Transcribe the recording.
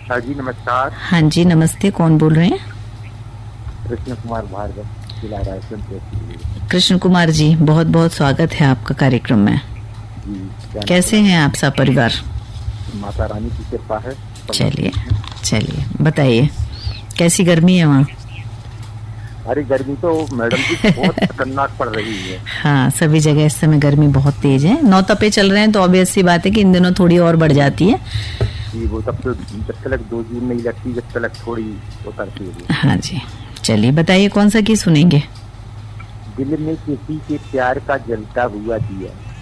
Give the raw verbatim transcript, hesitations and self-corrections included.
हाँ जी नमस्कार। हाँ जी नमस्ते, कौन बोल रहे हैं? कृष्ण कुमार भार्गव, जिला रायसेन से। कृष्ण कुमार जी, बहुत बहुत स्वागत है आपका कार्यक्रम में। जी कैसे हैं आप सब परिवार? माता रानी की कृपा है। चलिए चलिए बताइए, कैसी गर्मी है वहाँ? अरे गर्मी तो मैडम जी बहुत खतरनाक पड़ रही है। हाँ, सभी जगह इस समय गर्मी बहुत तेज है। नौ तपे चल रहे हैं तो ऑब्वियस सी बात है कि इन दिनों थोड़ी और बढ़ जाती है। जी वो तब तो जब तक दो जून नहीं लगती जब तक थोड़ी उतरती है। हाँ जी, चलिए बताइए कौन सा गीत सुनेंगे? दिल में किसी के प्यार का जलता हुआ दिया,